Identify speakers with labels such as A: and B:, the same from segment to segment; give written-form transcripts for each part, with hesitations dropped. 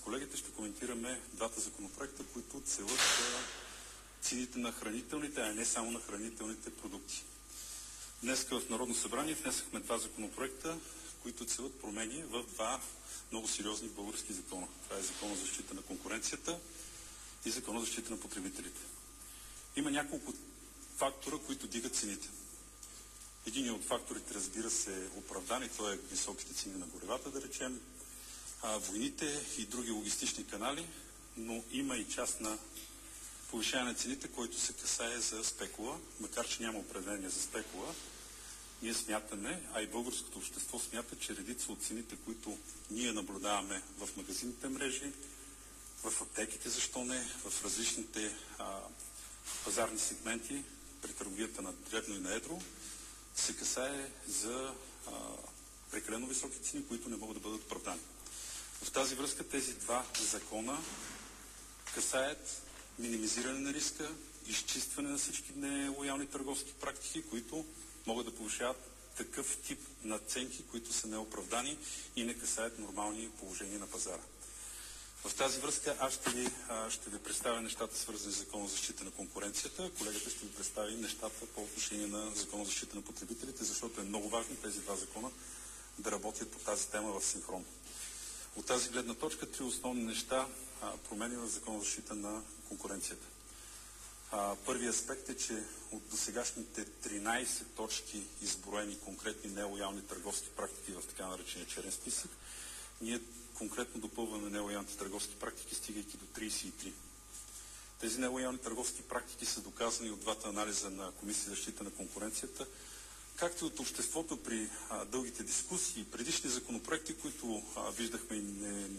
A: Колегите ще коментираме двата законопроекта, които целят цените на хранителните, а не само на хранителните продукти. Днес в Народно събрание внесахме два законопроекта, които целят промени в два много сериозни български закона. Това е Закон за защита на конкуренцията и Закон за защита на потребителите. Има няколко фактора, които дигат цените. Един от факторите, разбира се, е оправдан и то е високите цени на горивата, да речем, войните и други логистични канали, но има и част на повишаване на цените, който се касае за спекула, макар че няма определение за спекула. Ние смятаме, а и българското общество смята, че редица от цените, които ние наблюдаваме в магазинните мрежи, в аптеките, защо не, в различните пазарни сегменти, при търговията на дребно и на едро, се касае за прекалено високи цени, които не могат да бъдат оправдани. В тази връзка тези два закона касаят минимизиране на риска, изчистване на всички нелоялни търговски практики, които могат да повишават такъв тип надценки, които са неоправдани и не касаят нормални положения на пазара. В тази връзка аз ще ви представя нещата, свързани с Закона за защита на конкуренцията. Колегата ще ви представи нещата по отношение на Закона за защита на потребителите, защото е много важно тези два закона да работят по тази тема в синхрон. От тази гледна точка три основни неща промени в Закона за защита на конкуренцията. Първият аспект е, че от досегашните 13 точки изброени конкретни нелоялни търговски практики в така наречения черен списък, ние конкретно допълваме нелоялните търговски практики, стигайки до 33. Тези нелоялни търговски практики са доказани от двата анализа на Комисия за защита на конкуренцията, както и от обществото при дългите дискусии, предишни законопроекти, които виждахме и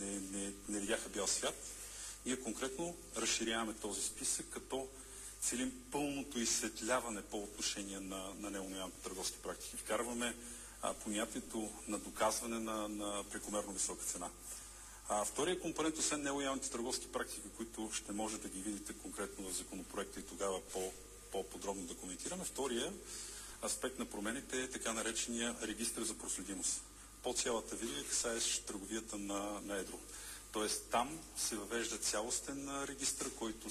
A: не видяха бял свят. Ние конкретно разширяваме този списък, като целим пълното изсветляване по отношение на нелоялните търговски практики. Вкарваме понятието на доказване на прекомерно висока цена. Втория компонент, освен нелоялните търговски практики, които ще може да ги видите конкретно в законопроекта и тогава по-подробно да коментираме, втория аспект на промените е така наречения регистър за проследимост. По цялата верига, касаещ търговията на едро. Тоест там се въвежда цялостен регистър, който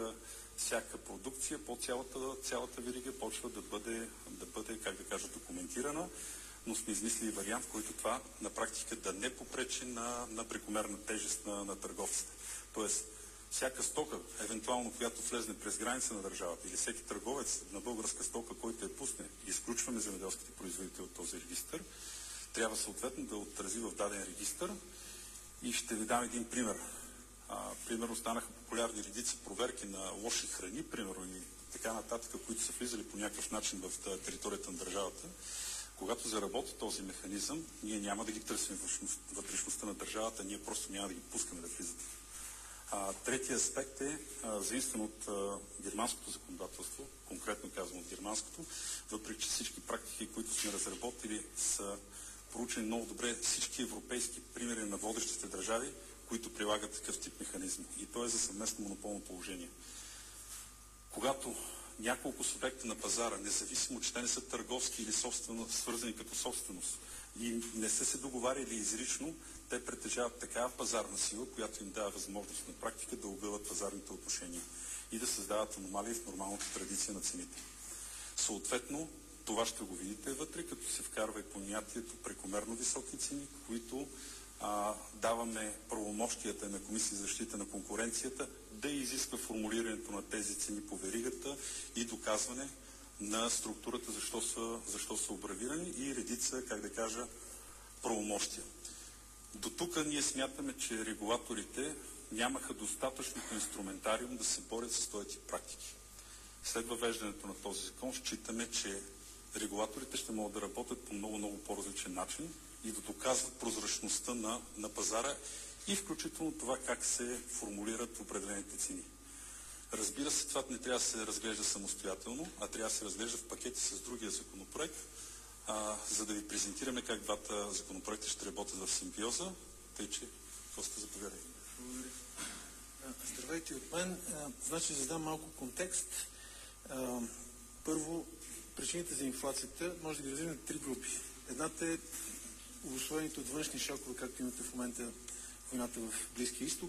A: всяка продукция по цялата верига почва да бъде, как да кажа, документирана, но сме измислили вариант, в който това на практика да не попречи на прекомерна тежест на търговците. Тоест, всяка стока, евентуално, която влезне през граница на държавата, или всеки търговец на българска стока, който я пусне, изключваме земеделските производители от този регистър, трябва съответно да отрази в даден регистър. И ще ви дам един пример. Примерно станаха популярни редици проверки на лоши храни, примерно и така нататък, които са влизали по някакъв начин в територията на държавата. Когато заработи този механизъм, ние няма да ги търсим вътрешността на държавата, ние просто няма да ги пускаме да влизат. Третия аспект е заимстван от германското законодателство, конкретно казвам от германското, въпреки че всички практики, които сме разработили, са проучени много добре всички европейски примери на водещите държави, които прилагат такъв тип механизми. И то е за съвместно монополно положение. Когато няколко субекта на пазара, независимо, че те не са търговски или свързани като собственост и не са се договаряли изрично, те притежават такава пазарна сила, която им дава възможност на практика да огъват пазарните отношения и да създават аномалии в нормалната традиция на цените. Съответно, това ще го видите вътре, като се вкарва и понятието прекомерно високи цени, които даваме правомощията на Комисия за защита на конкуренцията да изисква формулирането на тези цени по веригата и доказване на структурата, защо са обравирани и редица, как да кажа, правомощия. До тук ние смятаме, че регулаторите нямаха достатъчното инструментариум да се борят с този тип практики. След въвеждането на този закон считаме, че регулаторите ще могат да работят по много по-различен начин и да доказват прозрачността на пазара и включително това как се формулират определените цени. Разбира се, това не трябва да се разглежда самостоятелно, а трябва да се разглежда в пакети с другия законопроект, за да ви презентираме как двата законопроекта ще работят в симбиоза. Тъй, че просто заповядайте.
B: Благодаря. Здравейте от мен. Значи, за да дам малко контекст. Първо, причините за инфлацията може да ги разделим на три групи. Едната е обусловените от външни шокове, както имате в момента войната в Близкия изток,